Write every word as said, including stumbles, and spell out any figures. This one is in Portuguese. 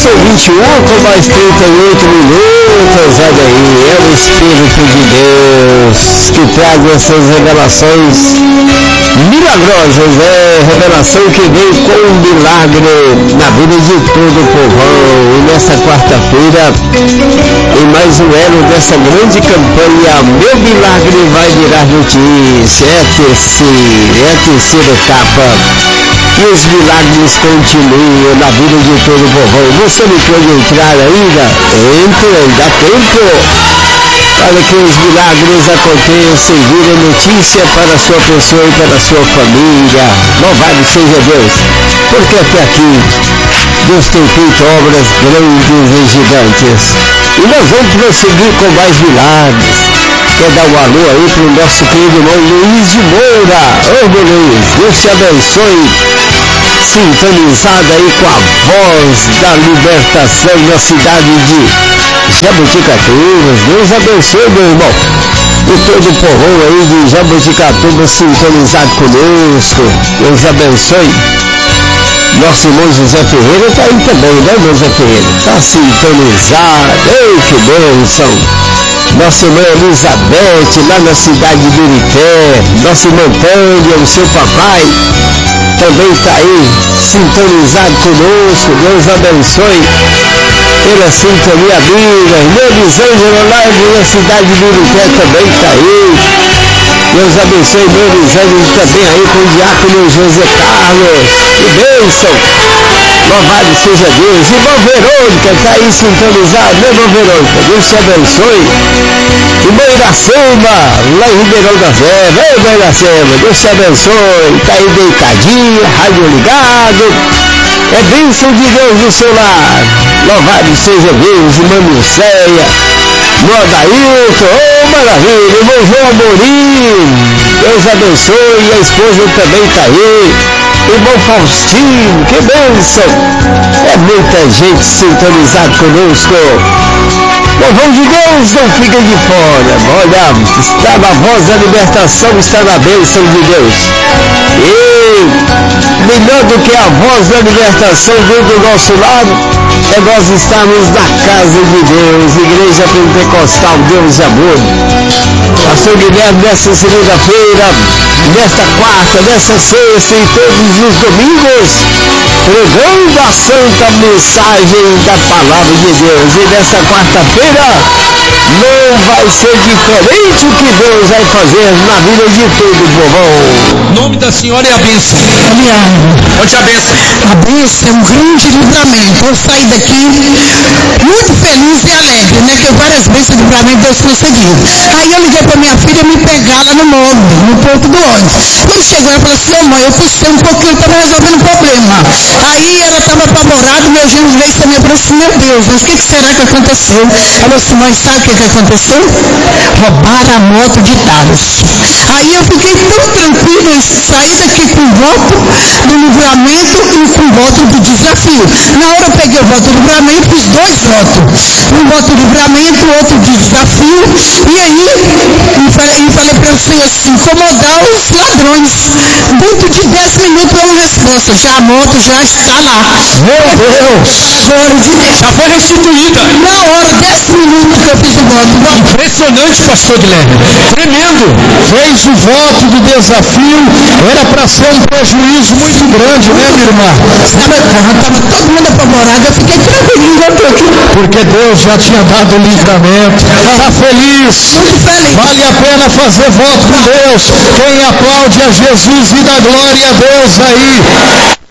são vinte e um com mais trinta e oito minutos. Olha aí, é o Espírito de Deus que traz essas revelações milagrosas, é revelação que vem com um milagre na vida de todo o povão. E nessa quarta-feira, em mais um elo dessa grande campanha, meu milagre vai virar notícia. É a terceira, é a terceira etapa. E os milagres continuam na vida de todo o povão. Você não pode entrar ainda? Entra, dá tempo. Para que os milagres aconteçam e virem notícia para a sua pessoa e para a sua família. Louvado seja Deus, porque até aqui Deus tem feito obras grandes e gigantes. E nós vamos prosseguir com mais milagres. Quer dar um alô aí para o nosso querido irmão Luiz de Moura. Ô meu Luiz, Deus te abençoe. Sintonizado aí com a voz da libertação na cidade de Jaboticatubas. Deus abençoe, meu irmão. E todo o povão aí de Jaboticatubas sintonizado conosco. Deus abençoe. Nosso irmão José Ferreira está aí também, né, irmão José Ferreira? Está sintonizado. Ei, que bênção. Nossa irmã Elizabeth, lá na cidade de Irité. Nossa irmã Tânia, o seu papai, também está aí, sintonizado conosco. Deus abençoe pela sintonia amiga. Irmã Elisângela, lá na cidade de Irité, também está aí. Deus abençoe, irmã Elisângela, também aí com o diácono José Carlos. Que bênção! Louvado seja Deus. Irmã Verônica está aí sintonizado, né, irmã Verônica? Deus te abençoe. Irmã Iracema, lá em Ribeirão da Serra. Ei, irmã Iracema, Deus te abençoe. Está aí deitadinha, rádio ligado. É bênção de Deus no seu lar. Louvado seja Deus. Irmã Milceia, irmão Adailton, oh maravilha. Irmão João Amorim, Deus abençoe. E a esposa também está aí. Irmão Faustinho, que bênção! É muita gente sintonizada conosco. Louvão de Deus, não fica de fora. Olha, está na voz da libertação, está na bênção de Deus. E melhor do que a voz da libertação dentro do nosso lado, é nós estarmos na casa de Deus, Igreja Pentecostal Deus e Amor. Pastor Guilherme, nessa segunda-feira, nesta quarta, nessa sexta e todos os domingos, pregando a santa mensagem da palavra de Deus. E nesta quarta-feira não vai ser diferente o que Deus vai fazer na vida de todo o povo. Em nome da Senhora é a bênção. Onde a bênção? A bênção é um grande livramento. Eu saí daqui muito feliz e alegre, né? Que várias bênçãos de livramento Deus conseguiu. Aí eu liguei para minha filha me pegar lá no móvel, no ponto do ônibus. Quando chegou, ela falou assim: ô mãe, eu custei um pouquinho, estava resolvendo o problema. Aí ela estava apavorada, meu genro veio também e falou assim: meu Deus, mas o que, que será que aconteceu? Ela falou assim: mãe, sabe o que, que aconteceu? Roubaram a moto de Taros. Aí eu fiquei tão tranquilo em sair daqui com o voto do livramento e com o voto do desafio. Na hora eu peguei o voto do livramento, fiz dois votos. Um voto do livramento, outro de desafio. E aí eu falei, eu falei para o Senhor assim: incomodar os ladrões. Dentro de dez minutos é uma resposta. Já a moto já está lá. Meu Deus! Já foi restituída. Na hora, dez minutos que eu fiz o voto. Impressionante, pastor Guilherme. Tremendo. Fez o voto do desafio, era para ser um prejuízo muito grande, né, minha irmã? Estava, estava todo mundo apavorado, eu fiquei tranquilo, eu tô aqui. Porque Deus já tinha dado o livramento. Está feliz? Muito feliz. Vale a pena fazer voto com Deus. Quem aplaude a Jesus e dá glória a Deus aí.